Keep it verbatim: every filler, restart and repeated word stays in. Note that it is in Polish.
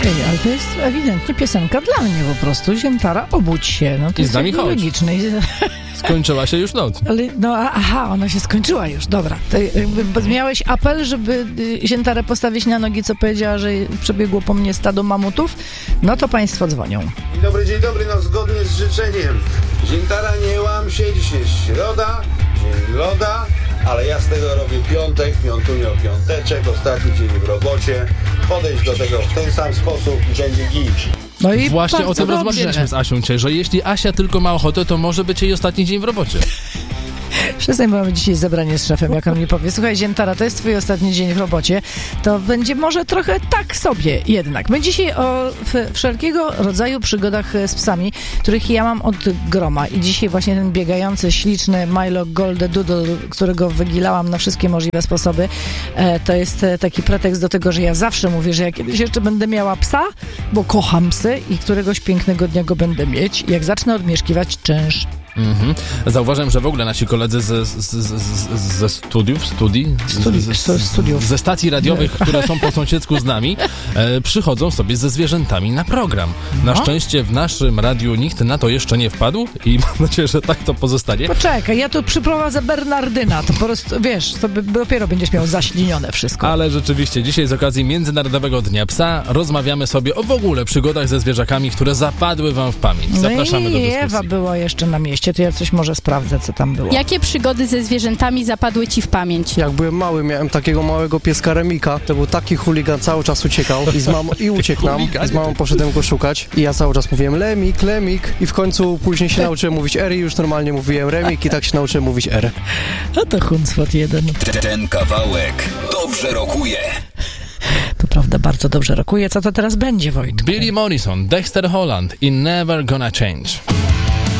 Ej, ale to jest ewidentnie piosenka dla mnie po prostu. Ziętara, obudź się. No, to I z nami jest chodź. logiczne. Skończyła się już noc. Ale, no aha, ona się skończyła już, dobra. To, jakby, miałeś apel, żeby y, Ziętarę postawić na nogi, co powiedziała, że przebiegło po mnie stado mamutów? No to państwo dzwonią. Dzień dobry, dzień dobry, no zgodnie z życzeniem. Ziętara, nie łam się, dzisiaj jest środa, dzień loda, ale ja z tego robię piątek, piątunio, piąteczek, ostatni dzień w robocie. Podejść do tego w ten sam sposób i będzie git. No i Właśnie o tym dobrze. rozmawialiśmy z Asią dzisiaj, że jeśli Asia tylko ma ochotę, to może być jej ostatni dzień w robocie. Przestań, bo mamy dzisiaj zebranie z szefem, jak on mi powie. Słuchaj, Ziętara, to jest twój ostatni dzień w robocie. To będzie może trochę tak sobie jednak. My dzisiaj o f- wszelkiego rodzaju przygodach z psami, których ja mam od groma. I dzisiaj właśnie ten biegający, śliczny Milo Golden Doodle, którego wygilałam na wszystkie możliwe sposoby, e, to jest e, taki pretekst do tego, że ja zawsze mówię, że ja kiedyś jeszcze będę miała psa, bo kocham psy i któregoś pięknego dnia go będę mieć. Jak zacznę odmieszkiwać czynsz. Mhm. Zauważyłem, że w ogóle nasi koledzy ze, z, z, z, ze studiów, studii, Studi- z, stu- studiów. ze stacji radiowych, które są po sąsiedzku z nami, e, przychodzą sobie ze zwierzętami na program. Na No. szczęście w naszym radiu nikt na to jeszcze nie wpadł i mam nadzieję, że tak to pozostanie. Poczekaj, ja tu przyprowadzę Bernardyna, to po prostu, wiesz, to by, dopiero będziesz miał zaślinione wszystko. Ale rzeczywiście, dzisiaj z okazji Międzynarodowego Dnia Psa rozmawiamy sobie o w ogóle przygodach ze zwierzakami, które zapadły wam w pamięć. Zapraszamy no do i dyskusji. Ewa było jeszcze na mieście, to ja coś może sprawdzę, co tam było. Jakie przygody ze zwierzętami zapadły ci w pamięć? Jak byłem mały, miałem takiego małego pieska Remika. To był taki chuligan, cały czas uciekał i z mamą i uciekł nam. I z mamą poszedłem go szukać i ja cały czas mówiłem Lemik, Lemik i w końcu później się nauczyłem mówić R i już normalnie mówiłem Remik i tak się nauczyłem mówić R. No to Huncwot jeden. Ten kawałek dobrze rokuje. To prawda, bardzo dobrze rokuje. Co to teraz będzie, Wojtku? Billy Morrison, Dexter Holland i Never Gonna Change.